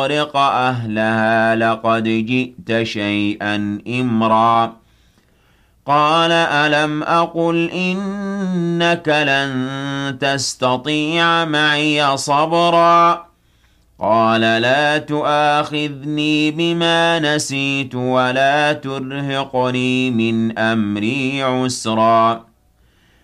فَأَغْرِقْ أَهْلَهَا لَقَدْ جِئْتَ شَيْئًا إِمْرًا قَالَ أَلَمْ أَقُلْ إِنَّكَ لَن تَسْتَطِيعَ مَعِيَ صَبْرًا قَالَ لَا تُؤَاخِذْنِي بِمَا نَسِيتُ وَلَا تُرْهِقْنِي مِنْ أَمْرِي عُسْرًا